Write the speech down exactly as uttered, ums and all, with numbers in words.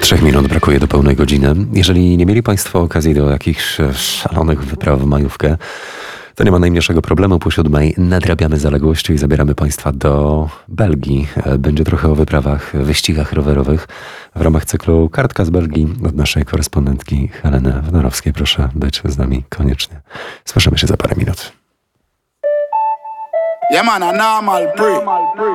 Trzech minut brakuje do pełnej godziny. Jeżeli nie mieli Państwo okazji do jakichś szalonych wypraw w majówkę, to nie ma najmniejszego problemu. Po siódmej nadrabiamy zaległości i zabieramy Państwa do Belgii. Będzie trochę o wyprawach, wyścigach rowerowych w ramach cyklu Kartka z Belgii od naszej korespondentki Heleny Wnorowskiej. Proszę być z nami koniecznie. Słyszymy się za parę minut. Yeah man, a normal break.